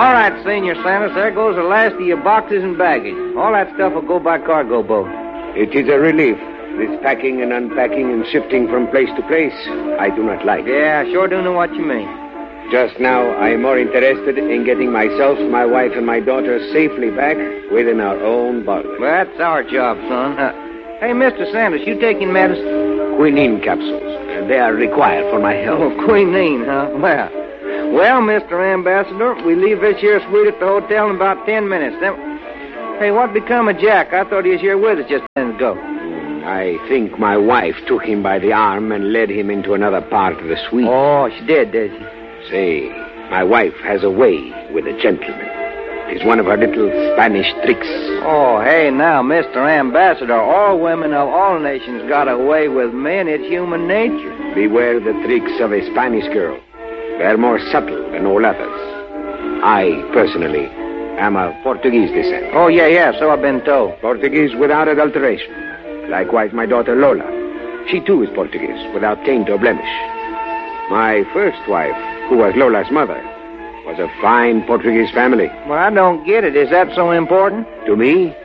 All right, Senor Santos, there goes the last of your boxes and baggage. All that stuff will go by cargo boat. It is a relief. This packing and unpacking and shifting from place to place, I do not like. Yeah, I sure do know what you mean. Just now, I am more interested in getting myself, my wife, and my daughter safely back within our own borders. Well, that's our job, son. Hey, Mr. Santos, you taking medicine? Quinine capsules. They are required for my health. Oh, quinine, huh? Well, Mr. Ambassador, we leave this here suite at the hotel in about 10 minutes. Then, hey, what become of Jack? I thought he was here with us just a minute ago. I think my wife took him by the arm and led him into another part of the suite. Oh, she did she? Say, my wife has a way with a gentleman. It's one of her little Spanish tricks. Oh, hey, now, Mr. Ambassador, all women of all nations got a way with men. It's human nature. Beware the tricks of a Spanish girl. They're more subtle than all others. I, personally, am of Portuguese descent. Oh, yeah, so I've been told. Portuguese without adulteration. Likewise, my daughter Lola. She, too, is Portuguese, without taint or blemish. My first wife, who was Lola's mother, was a fine Portuguese family. Well, I don't get it. Is that so important? To me,